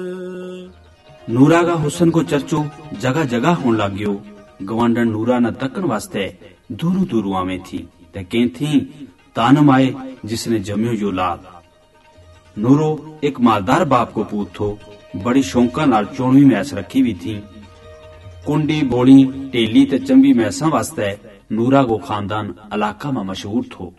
नूरा का हुसन को चर्चो जगह जगह होने लग गयो। गवांडन नूरा न तकन वास्ते दूरू दूरू आवे थी ते कह थी तानम आए जिसने जम्यो जो लाल। नूरो एक मालदार बाप को पूत थो, बड़ी शौका नाल चोणवी मैस रखी हुई थी। कुंडी बोली टेली ते चंबी मैसा वास्ते नूरा को खानदान इलाका में मशहूर थो।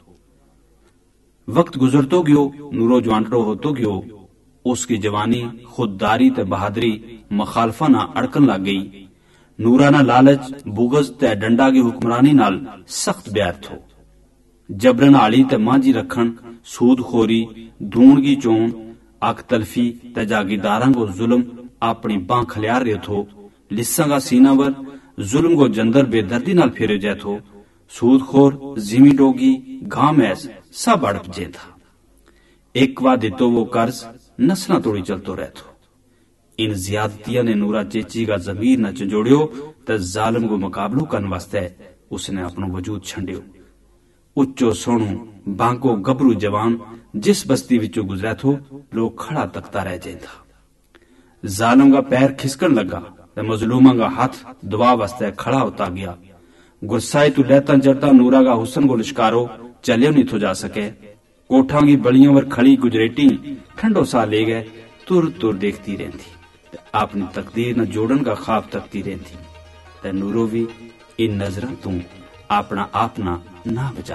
वक्त गुजरतो गयो, नूरो जवानटो होतो गयो। उसकी जवानी खुददारी ते बहादुरी मखालफा ना अड़कन लग गई। नूरा ना लालच बुगज ते डंडा की हुक्मरानी नाल सख्त ब्यार थो। जबरन आली ते मांझी रखन, सूदखोरी, धूण की चोन, अक तलफी ते जागीरदारां को जुल्म अपनी बां खलियार रहे थो। लिस्सा का सीना वर जुल्म को जंदर बेदर्दी नाल फेरे जाए थो। सूदखोर, जिमी डोगी, घाम ऐस सब अड़प जे था। एक बार दितो वो कर्ज नस्ला तोड़ी चलतो रहतो। इन ज्यादतिया ने नूरा चेची का जमीर न चंजोड़ियो ते जालिम को मुकाबलो करने वास्ते उसने अपनो वजूद छंडियो। उच्चो सोनू बांको गबरू जवान जिस बस्ती विचों गुजरा थो, लोग खड़ा तकता रह जाए था। जालिम का पैर खिसकन लगा ते मजलूमा का हाथ दुआ वास्ते खड़ा होता गया। गुस्साए तू लहता चढ़ता नूरा का हुसन को लिश्कारो चलियो नहीं थो जा सके। कोठा की बलियों पर खड़ी गुजरेटी ठंडो सा ले गए, तुर तुर देखती रहती, अपनी तकदीर न जोड़न का ख्वाब तकती रहती। ते नूरो भी इन नजर तू अपना आपना ना बचा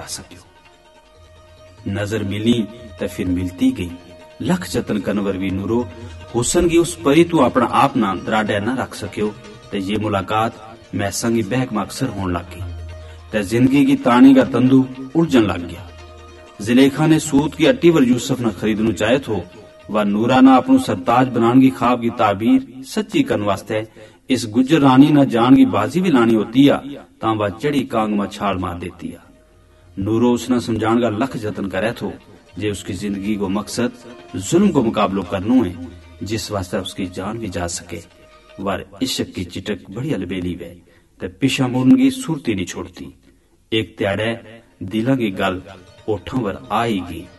सकियो। नजर मिली ते फिर मिलती गई। लख जतन कनवर भी नूरो हुसन की उस परी तू अपना आप ना दराडे न रख सकियो। ते ये मुलाकात मैसा की बहक में अक्सर होने लग गई ते जिंदगी की तानी का तंदू उलझन लग गया। जिलेखा ने सूद की अट्टी वर यूसुफ न खरीदनु चाहे थो। वह नूरा ना अपनू सरताज बनाने की ख्वाब की ताबीर सच्ची करने वास्ते इस गुजर रानी न जान की बाजी भी लानी होती है ता वह चढ़ी कांग में छाल मार देती है। नूरो उसने समझाने का लख जतन करे थो जे उसकी जिंदगी को मकसद जुल्म को मुकाबलो करनू है, जिस वास्ते उसकी जान भी जा सके। वर इश्क की चिटक बड़ी अलबेली वे ते पिछा मुड़न की सूरती नहीं छोड़ती। एक त्याड़े दिला की गल ओठों पर आएगी।